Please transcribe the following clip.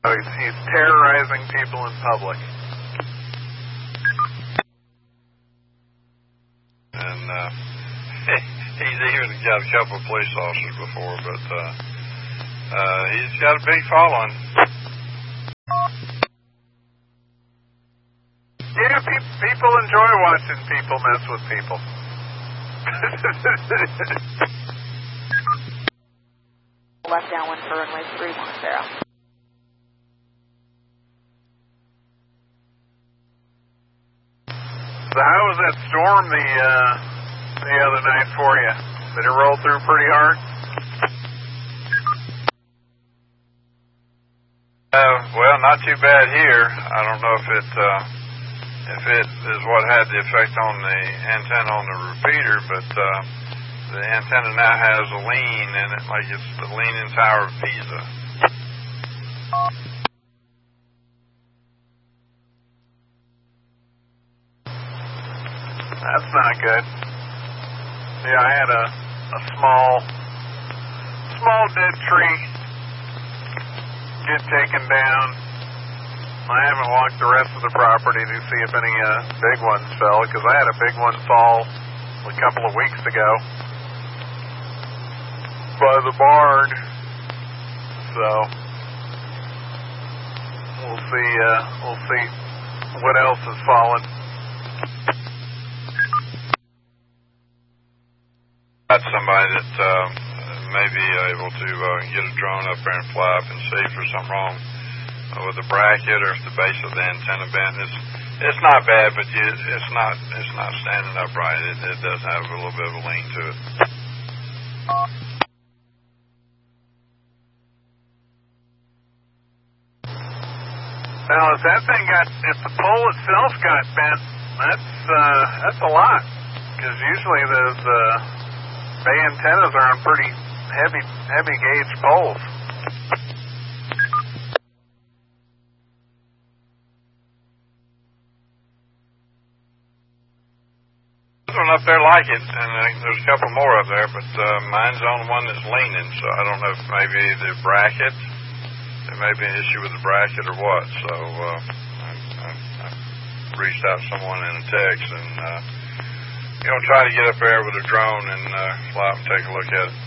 He's terrorizing people in public. And he's even got a couple of police officers before, but he's got a big following. Yeah, people enjoy watching people mess with people. Left downwind for runway 310. So how was that storm the other night for you? Did it roll through pretty hard? Well, not too bad here. I don't know if it is what had the effect on the antenna on the repeater, but the antenna now has a lean in it, like it's the Leaning Tower of Pisa. That's not good. Yeah, I had a small dead tree get taken down. I haven't walked the rest of the property to see if any big ones fell, because I had a big one fall a couple of weeks ago by the barn. So we'll see what else has fallen. Got somebody that may be able to get a drone up there and fly up and see if there's something wrong with the bracket or if the base of the antenna bent. It's not bad, but it's not standing upright. It does have a little bit of a lean to it. Now, if the pole itself got bent, that's a lot, because usually those bay antennas are on pretty heavy gauge poles. There's one up there like it, and there's a couple more up there, but mine's on the one that's leaning, so I don't know if maybe the bracket, there may be an issue with the bracket or what, so I reached out to someone in a text and try to get up there with a drone and fly up and take a look at it.